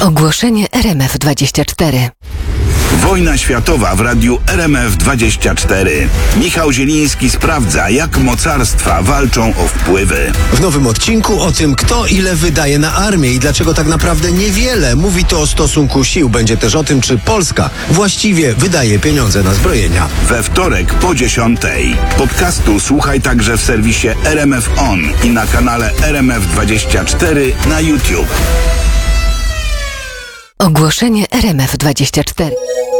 Ogłoszenie RMF24. Wojna światowa w radiu RMF24. Michał Zieliński sprawdza, jak mocarstwa walczą o wpływy. W nowym odcinku o tym, kto ile wydaje na armię i dlaczego tak naprawdę niewiele. Mówi to o stosunku sił. Będzie też o tym, czy Polska właściwie wydaje pieniądze na zbrojenia. We wtorek po 10:00. Podcastu słuchaj także w serwisie RMF On i na kanale RMF24 na YouTube. Ogłoszenie RMF24.